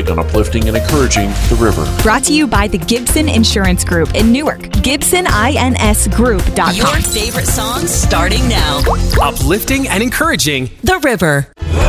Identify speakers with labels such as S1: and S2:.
S1: started on uplifting and encouraging the river.
S2: Brought to you by the Gibson Insurance Group in Newark. GibsonINSgroup.com.
S3: Your favorite songs starting now.
S4: Uplifting and encouraging
S3: The River.